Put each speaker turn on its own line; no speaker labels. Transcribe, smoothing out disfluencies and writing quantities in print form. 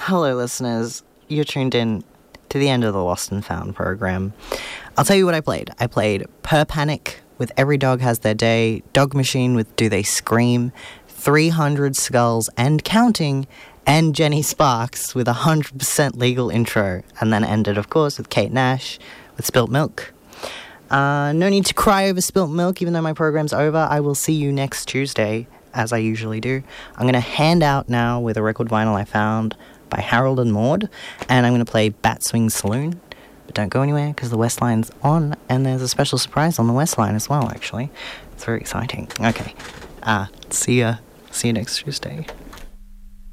Hello, listeners. You're tuned in to the end of the Lost and Found program. I'll tell you what I played. I played Purr Panic with Every Dog Has Their Day, Dog Machine with Do They Scream, 300 Skulls and Counting, and Jenny Sparks with 100% Legal intro, and then ended, of course, with Kate Nash with Spilt Milk. No need to cry over spilt milk, even though my program's over. I will see you next Tuesday, as I usually do. I'm going to hand out now with a record vinyl I found by Harold and Maude, and I'm going to play Bat Swing Saloon. But don't go anywhere, because the West Line's on, and there's a special surprise on the West Line as well, actually. It's very exciting. Okay. See you next Tuesday.